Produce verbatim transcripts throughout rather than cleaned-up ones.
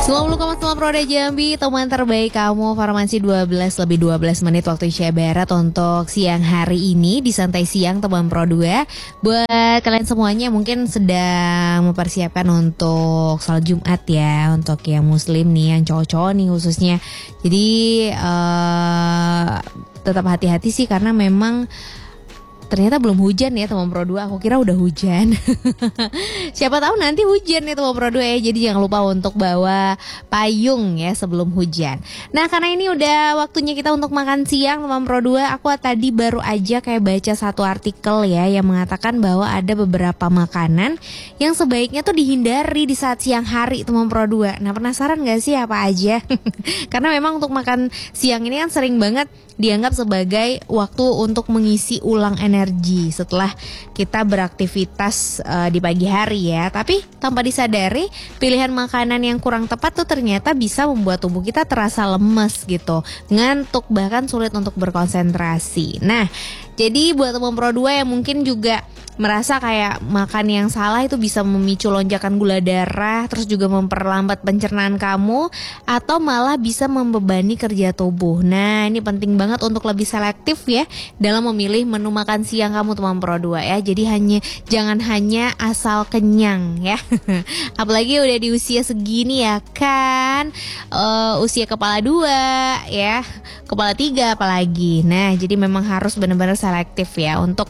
sembilan puluh koma sembilan Roda Jambi, teman terbaik kamu, Farmasi dua belas lebih dua belas menit waktu Indonesia Barat untuk siang hari ini di Santai Siang teman Pro dua. Buat kalian semuanya mungkin sedang mempersiapkan untuk salat Jumat ya, untuk yang muslim nih, yang cowok-cowok nih khususnya. Jadi uh, tetap hati-hati sih karena memang ternyata belum hujan ya teman Pro dua. Aku kira udah hujan. Siapa tahu nanti hujan ya teman Pro dua ya. Jadi jangan lupa untuk bawa payung ya sebelum hujan. Nah, karena ini udah waktunya kita untuk makan siang teman Pro dua. Aku tadi baru aja kayak baca satu artikel ya yang mengatakan bahwa ada beberapa makanan yang sebaiknya tuh dihindari di saat siang hari teman Pro dua. Nah, penasaran gak sih apa aja? Karena memang untuk makan siang ini kan sering banget dianggap sebagai waktu untuk mengisi ulang energi setelah kita beraktivitas uh, di pagi hari ya. Tapi tanpa disadari pilihan makanan yang kurang tepat tuh ternyata bisa membuat tubuh kita terasa lemes gitu, ngantuk, bahkan sulit untuk berkonsentrasi. Nah, jadi buat teman Pro dua yang mungkin juga merasa kayak makan yang salah itu bisa memicu lonjakan gula darah, terus juga memperlambat pencernaan kamu, atau malah bisa membebani kerja tubuh. Nah, ini penting banget untuk lebih selektif ya dalam memilih menu makan siang kamu teman Pro dua ya. Jadi hanya jangan hanya asal kenyang ya. Apalagi udah di usia segini ya kan, uh, usia kepala dua ya, kepala tiga apalagi. Nah, jadi memang harus benar-benar selektif ya untuk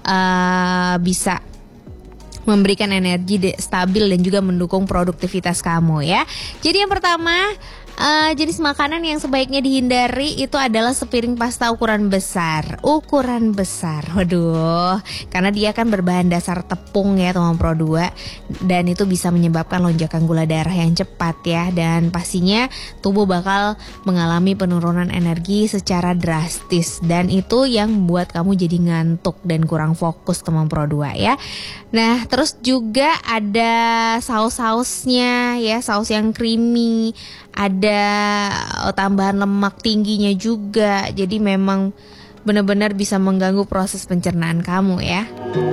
uh, bisa memberikan energi de- stabil dan juga mendukung produktivitas kamu ya. Jadi yang pertama, Uh, jenis makanan yang sebaiknya dihindari itu adalah sepiring pasta ukuran besar. Ukuran besar, waduh, karena dia kan berbahan dasar tepung ya teman Pro dua. Dan itu bisa menyebabkan lonjakan gula darah yang cepat ya. Dan pastinya tubuh bakal mengalami penurunan energi secara drastis. Dan itu yang membuat kamu jadi ngantuk dan kurang fokus teman Pro dua ya. Nah, terus juga ada saus-sausnya ya, saus yang creamy, ada tambahan lemak tingginya juga. Jadi memang benar-benar bisa mengganggu proses pencernaan kamu ya.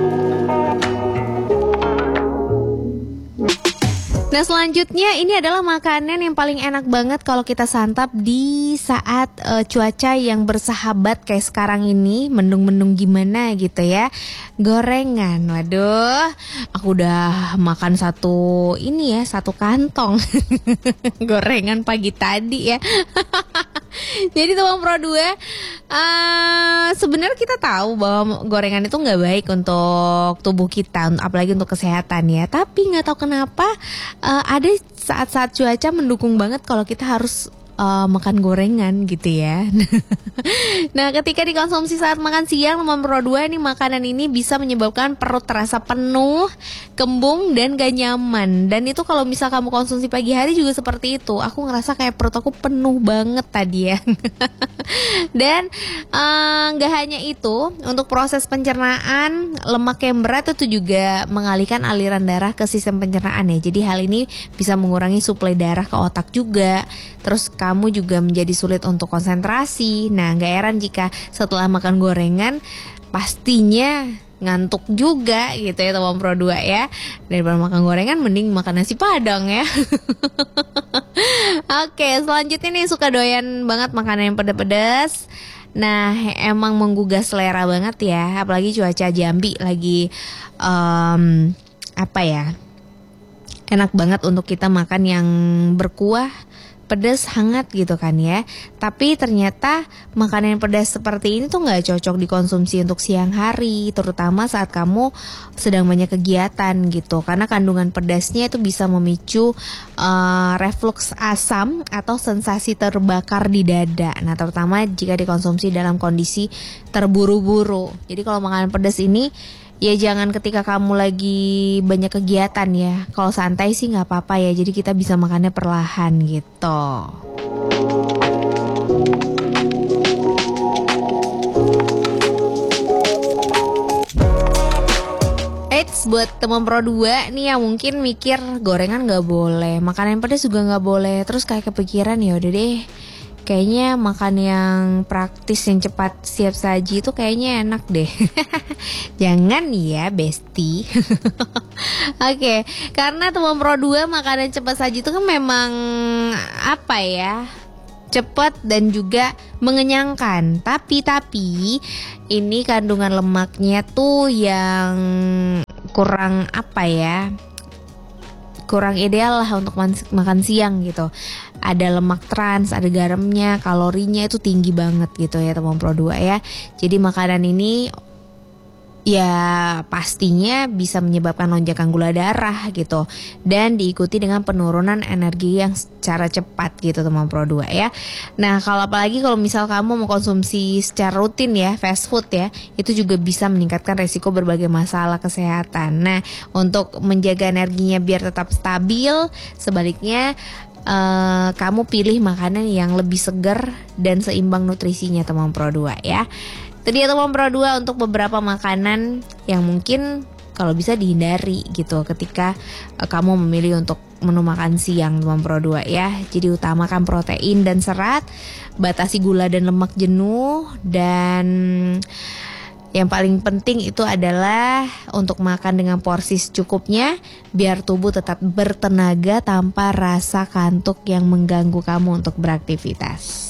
Nah, selanjutnya ini adalah makanan yang paling enak banget kalau kita santap di saat uh, cuaca yang bersahabat kayak sekarang ini, mendung-mendung gimana gitu ya. Gorengan, waduh, aku udah makan satu ini ya, satu kantong gorengan pagi tadi ya. Jadi teman Pro dua, uh, sebenarnya kita tahu bahwa gorengan itu nggak baik untuk tubuh kita, apalagi untuk kesehatan ya. Tapi nggak tahu kenapa uh, ada saat-saat cuaca mendukung banget kalau kita harus uh, makan gorengan gitu ya. Nah, ketika dikonsumsi saat makan siang teman Pro dua, nih makanan ini bisa menyebabkan perut terasa penuh, kembung dan gak nyaman. Dan itu kalau misal kamu konsumsi pagi hari juga seperti itu. Aku ngerasa kayak perut aku penuh banget tadi ya. Dan uh, gak hanya itu, untuk proses pencernaan lemak yang berat itu juga mengalihkan aliran darah ke sistem pencernaan ya. Jadi hal ini bisa mengurangi suplai darah ke otak juga. Terus kamu juga menjadi sulit untuk konsentrasi. Nah, gak heran jika setelah makan gorengan pastinya ngantuk juga gitu ya teman Pro dua ya. Daripada makan gorengan mending makan nasi padang ya. Oke, selanjutnya nih suka doyan banget makanan yang pedas-pedas. Nah, emang menggugah selera banget ya. Apalagi cuaca Jambi lagi um, apa ya, enak banget untuk kita makan yang berkuah, pedas, hangat gitu kan ya. Tapi ternyata makanan yang pedas seperti ini tuh gak cocok dikonsumsi untuk siang hari, terutama saat kamu sedang banyak kegiatan gitu. Karena kandungan pedasnya itu bisa memicu uh, refluks asam atau sensasi terbakar di dada. Nah, terutama jika dikonsumsi dalam kondisi terburu-buru. Jadi kalau makanan pedas ini ya jangan ketika kamu lagi banyak kegiatan ya. Kalau santai sih gak apa-apa ya. Jadi kita bisa makannya perlahan gitu. Eits, buat teman Pro dua nih yang mungkin mikir gorengan gak boleh, makanan pedas juga gak boleh, terus kayak kepikiran ya udah deh, Kayaknya makan yang praktis, yang cepat siap saji itu kayaknya enak deh. Jangan ya Besti. Oke, karena teman Pro dua makanan cepat saji itu kan memang apa ya, cepat dan juga mengenyangkan. Tapi tapi ini kandungan lemaknya tuh yang kurang apa ya, kurang ideal lah untuk makan siang gitu. Ada lemak trans, ada garamnya, kalorinya itu tinggi banget gitu ya teman Pro dua ya. Jadi makanan ini ya pastinya bisa menyebabkan lonjakan gula darah gitu, dan diikuti dengan penurunan energi yang secara cepat gitu teman Pro dua ya. Nah kalau apalagi kalau misal kamu mengkonsumsi secara rutin ya fast food ya, itu juga bisa meningkatkan resiko berbagai masalah kesehatan. Nah untuk menjaga energinya biar tetap stabil, sebaliknya Uh, kamu pilih makanan yang lebih segar dan seimbang nutrisinya teman Pro dua ya. Tadi ya teman Pro dua untuk beberapa makanan yang mungkin kalau bisa dihindari gitu ketika uh, kamu memilih untuk menu makan siang teman Pro dua ya. Jadi utamakan protein dan serat, batasi gula dan lemak jenuh, dan yang paling penting itu adalah untuk makan dengan porsi secukupnya biar tubuh tetap bertenaga tanpa rasa kantuk yang mengganggu kamu untuk beraktivitas.